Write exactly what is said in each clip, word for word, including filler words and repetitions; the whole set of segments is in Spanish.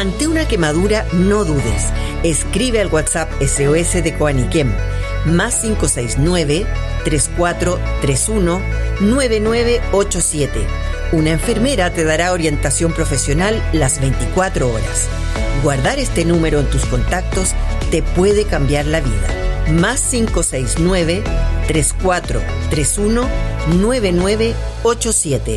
Ante una quemadura, no dudes. Escribe al WhatsApp S O S de Coaniquem, más cinco seis nueve, tres cuatro tres uno, nueve nueve ocho siete. Una enfermera te dará orientación profesional las veinticuatro horas. Guardar este número en tus contactos te puede cambiar la vida. Más cinco seis nueve, tres cuatro tres uno, nueve nueve ocho siete.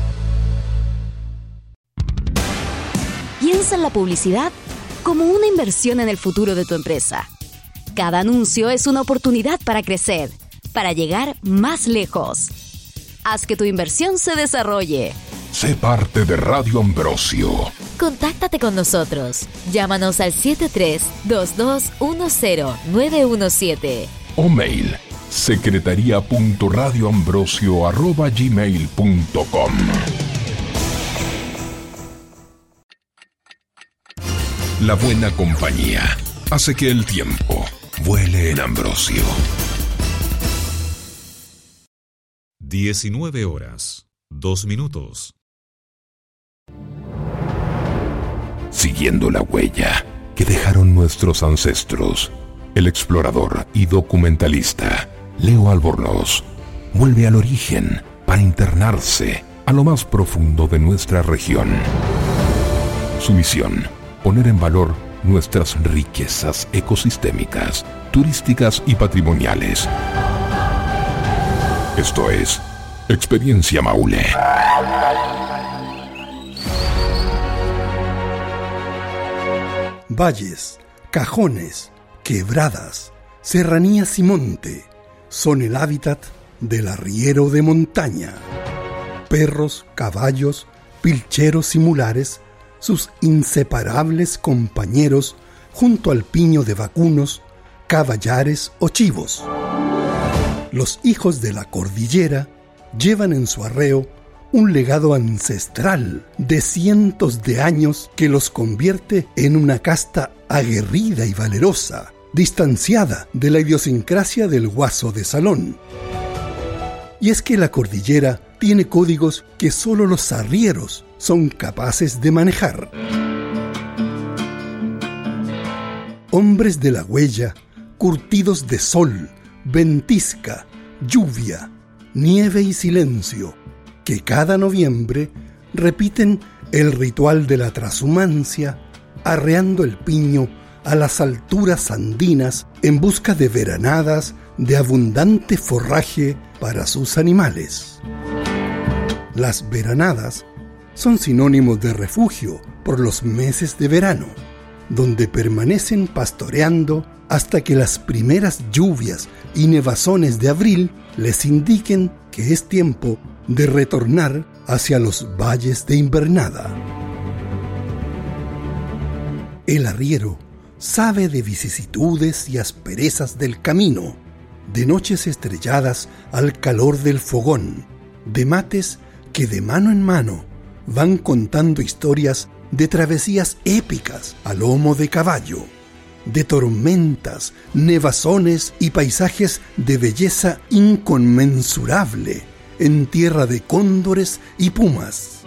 Piensa en la publicidad como una inversión en el futuro de tu empresa. Cada anuncio es una oportunidad para crecer, para llegar más lejos. Haz que tu inversión se desarrolle. Sé parte de Radio Ambrosio. Contáctate con nosotros. Llámanos al siete tres dos dos uno cero nueve uno siete. O mail secretaría punto radioambrosio arroba gmail punto com. La buena compañía hace que el tiempo vuele en Ambrosio. diecinueve horas, dos minutos. Siguiendo la huella que dejaron nuestros ancestros, el explorador y documentalista Leo Albornoz vuelve al origen para internarse a lo más profundo de nuestra región. Su misión: poner en valor nuestras riquezas ecosistémicas, turísticas y patrimoniales. Esto es Experiencia Maule. Valles, cajones, quebradas, serranías y monte son el hábitat del arriero de montaña. Perros, caballos, pilcheros y mulares, sus inseparables compañeros junto al piño de vacunos, caballares o chivos. Los hijos de la cordillera llevan en su arreo un legado ancestral de cientos de años que los convierte en una casta aguerrida y valerosa, distanciada de la idiosincrasia del guaso de salón. Y es que la cordillera tiene códigos que solo los arrieros son capaces de manejar. Hombres de la huella, curtidos de sol, ventisca, lluvia, nieve y silencio, que cada noviembre repiten el ritual de la trashumancia, arreando el piño a las alturas andinas en busca de veranadas de abundante forraje para sus animales. Las veranadas son sinónimos de refugio por los meses de verano, donde permanecen pastoreando hasta que las primeras lluvias y nevazones de abril les indiquen que es tiempo de retornar hacia los valles de invernada. El arriero sabe de vicisitudes y asperezas del camino, de noches estrelladas al calor del fogón, de mates que de mano en mano van contando historias de travesías épicas a lomo de caballo, de tormentas, nevazones y paisajes de belleza inconmensurable en tierra de cóndores y pumas.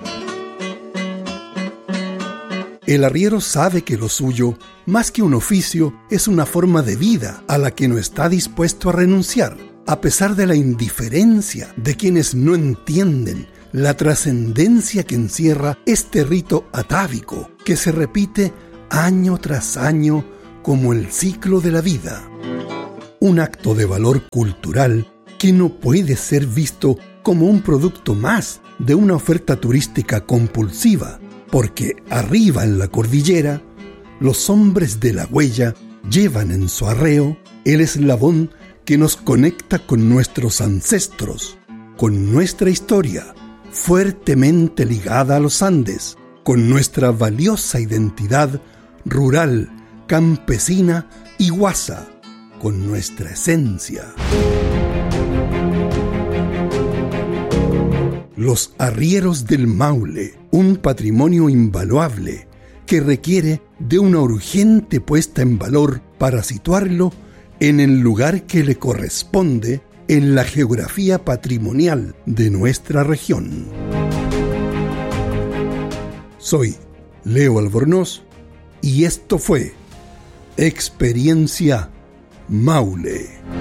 El arriero sabe que lo suyo, más que un oficio, es una forma de vida a la que no está dispuesto a renunciar, a pesar de la indiferencia de quienes no entienden la trascendencia que encierra este rito atávico que se repite año tras año como el ciclo de la vida. Un acto de valor cultural que no puede ser visto como un producto más de una oferta turística compulsiva, porque arriba en la cordillera, los hombres de la huella llevan en su arreo el eslabón que nos conecta con nuestros ancestros, con nuestra historia, fuertemente ligada a los Andes, con nuestra valiosa identidad rural, campesina y guasa, con nuestra esencia. Los arrieros del Maule, un patrimonio invaluable que requiere de una urgente puesta en valor para situarlo en el lugar que le corresponde en la geografía patrimonial de nuestra región. Soy Leo Albornoz Y esto fue Experiencia Maule.